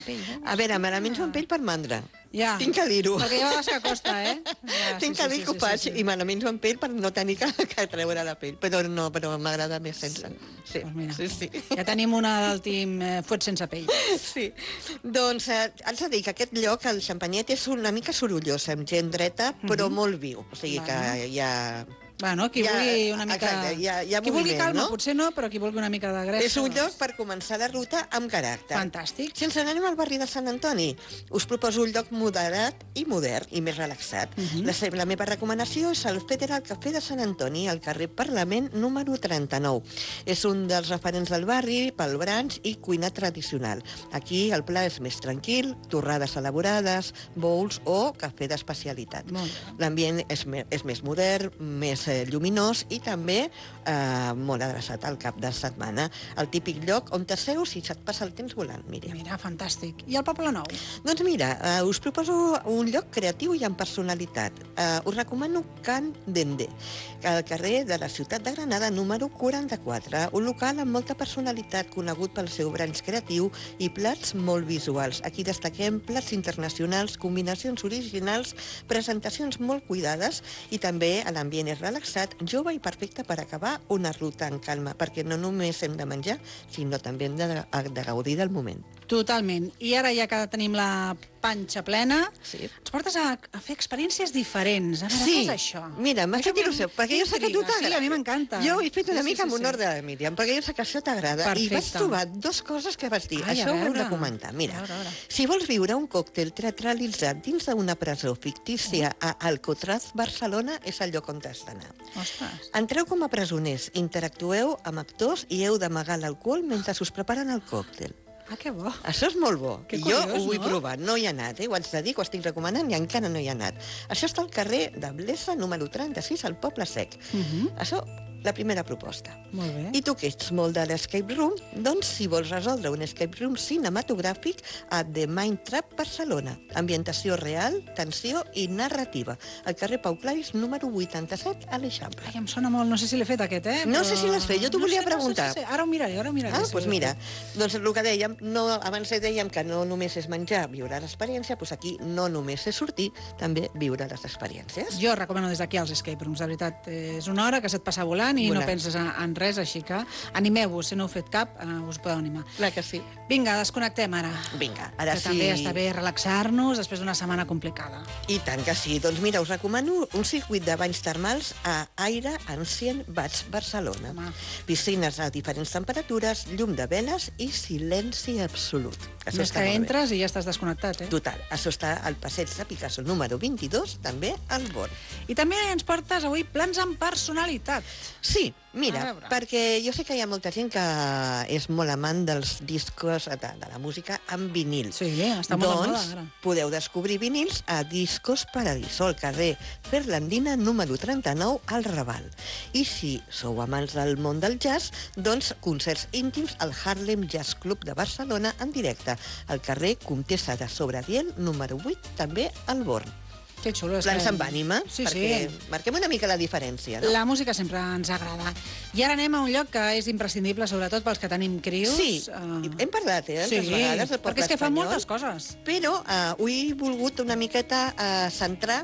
A veure, me la menjo amb pell per mandra. Ja. Tinc que dir-ho. Perquè ja vegades que costa, eh? Ja, Tinc que dir que ho faig i me la menjo amb pell per no tenir que treure la pell. Però no, però m'agrada més sense. Sí, Pues mira, sí. ja tenim una del team fuet sense pell. Sí. Doncs haig de dir que aquest lloc, el Xampanyet, és una mica sorollós, amb gent dreta, però molt viu. O sigui que hi ha... Bueno, qui vulgui una mica... Exacte, hi ha qui vulgui moviment, calma, no? Potser no, però qui vulgui una mica de gressa... És un lloc per començar la ruta amb caràcter. Fantàstic. Si ens anem al barri de Sant Antoni, us proposo un lloc moderat i modern i més relaxat. La meva recomanació és el Federal Café de Sant Antoni, al carrer Parlament número 39. És un dels referents del barri pel brunch i cuina tradicional. Aquí el pla és més tranquil, torrades elaborades, bowls o cafè d'especialitat. L'ambient és més modern, més lluminós i també molt adreçat al cap de setmana. El típic lloc on t'asseus i se't passa el temps volant, Míriam. Mira, fantàstic. I el Poble Nou? Doncs mira, us proposo un lloc creatiu i amb personalitat. Us recomano Can Dende, al carrer de la ciutat de Granada, número 44. Un local amb molta personalitat, conegut pel seu brunch creatiu i plats molt visuals. Aquí destaquem plats internacionals, combinacions originals, presentacions molt cuidades i també l'ambient és relaxat, jove i perfecte per acabar una ruta en calma, perquè no només hem de menjar, sinó també hem de gaudir del moment. Totalment. I ara, ja que tenim la panxa plena, Sí. ens portes a fer experiències diferents. A veure, què és això? Mira, m'ha fet il·lusió, perquè jo sé que a tu t'agrada. Sí, a mi m'encanta. Jo ho he fet una Sí, mica sí, amb sí. honor de Míriam, perquè jo sé que això t'agrada. I vaig Perfecte. trobar dues coses que vas dir. Ai, a Això ho hem de veure. comentar. Mira, A veure. si vols viure un còctel teatralitzat dins d'una presó fictícia a Alcatraz, Barcelona, és el lloc on t'has d'anar. Ostres. Entreu com a presoners, interactueu amb actors i heu d'amagar l'alcohol mentre us preparen el còctel. Ah, que bo. Això és molt bo. Que Jo curiós, ho vull no? provar. No hi ha anat, ho haig de dir, que ho estic recomanant i encara no hi ha anat. Això està al carrer de Blesa, número 36, al Poble Sec. Això, la primera proposta. Molt bé. I tu que ets molt de l'escape room, doncs si vols resoldre un escape room cinematogràfic a The Mind Trap Barcelona. Ambientació real, tensió i narrativa. Al carrer Pau Claris, número 87, a l'Eixample. Ai, em sona molt, no sé si l'he fet aquest, No sé si l'has fet, jo t'ho volia preguntar. No sé. Ara ho miraré, Doncs mira, doncs el que dèiem, abans dèiem que no només és menjar, viure l'experiència, doncs aquí no només és sortir, també viure les experiències. Jo recomano des d'aquí els escape rooms, de veritat. És una hora que se't passa volant i no penses en res, així que animeu-vos, si no heu fet cap, us podeu animar. Clar que sí. Vinga, desconnectem ara. Vinga, ara que sí. també està bé relaxar-nos després d'una setmana complicada. I tant que sí. Doncs mira, us recomano un circuit de banys termals a Aire Ancient Baig Barcelona. Home. Piscines a diferents temperatures, llum de veles i silenci absolut. Això Més està que molt bé. entres i ja estàs desconnectat, eh? Total, això està al passeig de Picasso número 22, també al Born. I també ens portes avui plans amb personalitat. Sí, mira, A veure. perquè jo sé que hi ha molta gent que és molt amant dels discos, de la música amb vinil. Sí, està molt de moda, Doncs ara. podeu descobrir vinils a Discos Paradiso, al carrer Ferlandina número 39, al Raval. I si sou amants del món del jazz, doncs concerts íntims al Harlem Jazz Club de Barcelona en directe, al carrer Comtessa de Sobradiel número 8, també al Born. Que xulo. És Plans que- amb ànima, Sí, perquè sí. marquem una mica la diferència, no? La música sempre ens agrada. I ara anem a un lloc que és imprescindible, sobretot pels que tenim crios. Sí, hem parlat, altres vegades del poble perquè és que fan espanyol. moltes coses. Però ho he volgut una miqueta centrar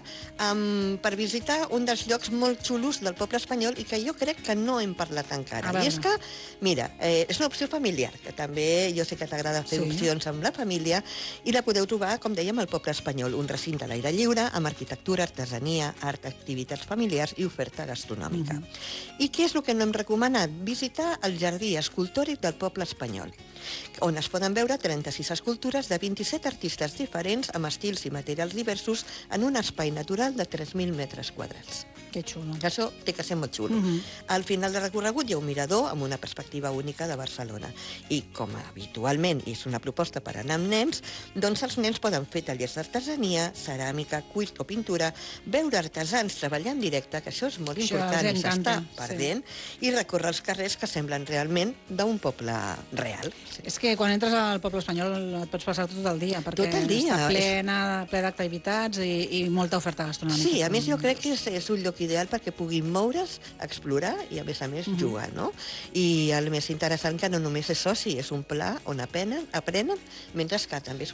per visitar un dels llocs molt xulos del poble espanyol i que jo crec que no hem parlat encara. A veure. I és que, mira, és una opció familiar, que també jo sé que t'agrada fer opcions amb la família, i la podeu trobar, com dèiem, al poble espanyol, un recinte a l'aire lliure, amb arquitectura, artesania, art, activitats familiars i oferta gastronòmica. I què és el que no hem recomanat? Visitar el Jardí Escultòric del Poble Espanyol, on es poden veure 36 escultures de 27 artistes diferents amb estils i materials diversos en un espai natural de 3.000 metres quadrats. Que xulo. Això té que ser molt xulo. Al final del recorregut hi ha un mirador amb una perspectiva única de Barcelona. I com habitualment és una proposta per anar amb nens, doncs els nens poden fer tallers d'artesania, ceràmica, cuir o pintura, veure artesans treballar en directe, que això és molt Això important els i s'està encanta, perdent, i recórrer els carrers que semblen realment d'un poble real. És que quan entres al poble espanyol et pots passar tot el dia, perquè Tot el dia. està ple d'activitats i molta oferta gastronòmica. Sí, a més jo crec que és un lloc ideal perquè puguin moure's, explorar i a més jugar, no? I el més interessant que no només és soci, és un pla on aprenen mentre que també s'ho